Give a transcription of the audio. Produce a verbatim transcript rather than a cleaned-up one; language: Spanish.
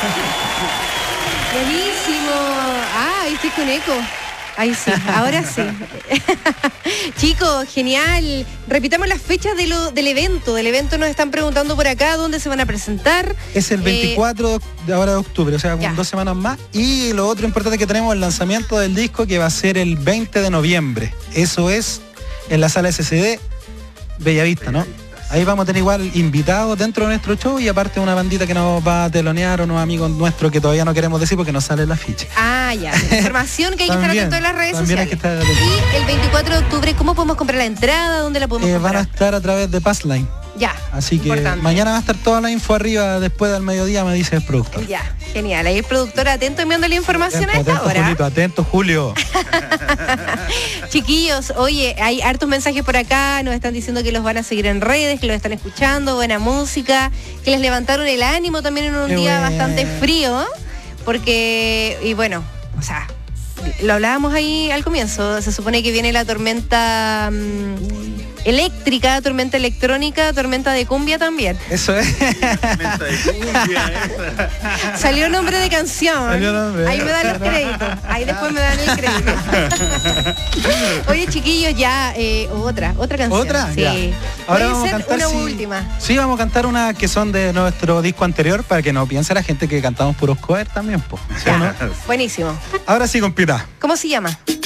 Buenísimo. Ah, ahí estoy con eco. Ahí sí, ahora sí. Chicos, genial. Repitamos las fechas de lo, del evento. Del evento nos están preguntando por acá dónde se van a presentar. Es el veinticuatro eh, de ahora de octubre, o sea, con ya. dos semanas más. Y lo otro importante que tenemos, el lanzamiento del disco, que va a ser el veinte de noviembre. Eso es en la sala S C D Bellavista, ¿no? Ahí vamos a tener igual invitados dentro de nuestro show y aparte una bandita que nos va a telonear, unos amigos nuestros que todavía no queremos decir porque no sale la ficha. Ah, ya. Información que hay que estar atento en las redes sociales. Hay que estar y el veinticuatro de octubre, ¿cómo podemos comprar la entrada? ¿Dónde la podemos eh, comprar? Van a estar a través de Passline. Ya. Así que importante. Mañana va a estar toda la info arriba después del mediodía, me dice el productor. Ya, genial. Ahí el productor atento enviando la información atento, a esta atento, hora. Julito, atento, Julio. Chiquillos, oye, hay hartos mensajes por acá, nos están diciendo que los van a seguir en redes, que los están escuchando, buena música, que les levantaron el ánimo también en un Qué día bueno. bastante frío, porque, y bueno, o sea, lo hablábamos ahí al comienzo, se supone que viene la tormenta mmm, eléctrica, tormenta electrónica, tormenta de cumbia también. Eso es. Tormenta de cumbia. Esa. Salió nombre de canción. Salió nombre. Ahí me dan los créditos. Ahí después me dan el crédito. Oye, chiquillos, ya eh, otra, otra canción. ¿Otra? Sí. Ya. Ahora vamos ser a cantar una sí, última. Sí, vamos a cantar una que son de nuestro disco anterior para que no piense la gente que cantamos puros covers también, po. ¿Sí, no? Buenísimo. Ahora sí, compita. ¿Cómo se llama?